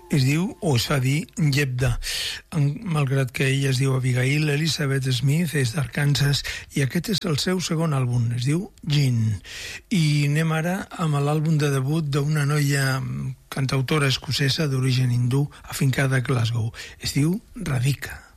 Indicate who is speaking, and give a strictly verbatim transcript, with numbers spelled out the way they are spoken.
Speaker 1: Es diu, o es fa dir, Yebda. Malgrat que ella es diu Abigail, Elizabeth Smith és d'Arkansas i aquest és el seu segon àlbum, es diu Gin. I anem ara amb l'àlbum de debut d'una noia cantautora escocesa d'origen hindú afincada a Glasgow. Es diu Radhika.